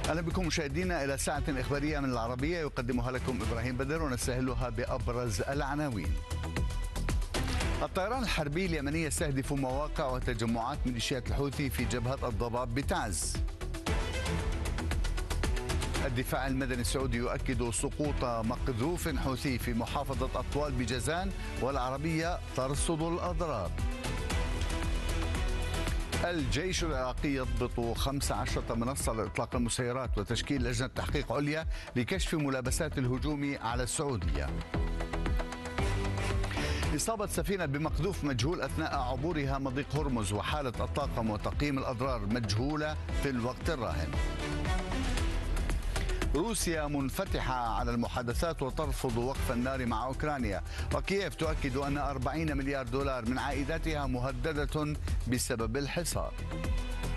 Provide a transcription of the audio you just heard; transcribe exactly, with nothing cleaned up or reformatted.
أهلا بكم مشاهدينا إلى ساعة إخبارية من العربية يقدمها لكم إبراهيم بدر ونستهلها بأبرز العناوين. الطيران الحربي اليمني يستهدف مواقع وتجمعات ميليشيات الحوثي في جبهة الضباب بتعز. الدفاع المدني السعودي يؤكد سقوط مقذوف حوثي في محافظة أطوال بجازان والعربية ترصد الأضرار. الجيش العراقي يضبط خمس عشرة منصة لإطلاق المسيرات وتشكيل لجنة تحقيق عليا لكشف ملابسات الهجوم على السعودية. إصابة سفينة بمقذوف مجهول أثناء عبورها مضيق هرمز وحالة الطاقم وتقييم الأضرار مجهولة في الوقت الراهن. روسيا منفتحة على المحادثات وترفض وقف النار مع أوكرانيا، وكييف تؤكد أن أربعين مليار دولار من عائداتها مهددة بسبب الحصار.